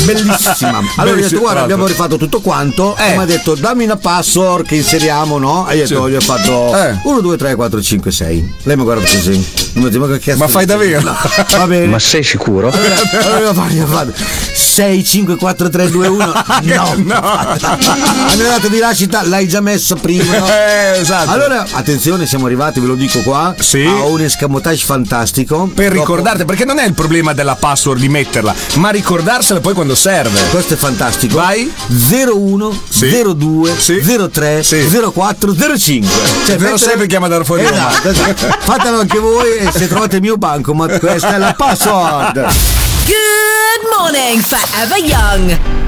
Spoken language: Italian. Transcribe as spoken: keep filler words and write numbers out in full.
bellissima. Allora io ho detto guarda abbiamo rifatto tutto quanto eh. e mi ha detto dammi una password che inseriamo, no? E io sì. gli ho fatto eh. uno, due, tre, quattro, cinque, sei. Lei mi guarda così. Mi detto, ma, che ma fai davvero? No. Va bene. Ma sei sicuro? Allora, allora sei, cinque, quattro, tre, due, uno. No, no. Hanno dato di nascita, l'hai già messo prima, no? Eh, esatto. Allora, attenzione, siamo arrivati, ve lo dico qua, sì. a un escamotage fantastico. Per Dopo... ricordarti, perché non è il problema della password di metterla, ma ricordarsela poi quando serve. Questo è fantastico. Vai. zero uno, sì. zero due, sì. zero tre, sì. zero quattro, zero cinque. Cioè, zero sei per chiamare da fuori. Esatto, esatto. Fatelo anche voi e se trovate il mio banco, ma questa è la password. Good morning, Forever Young.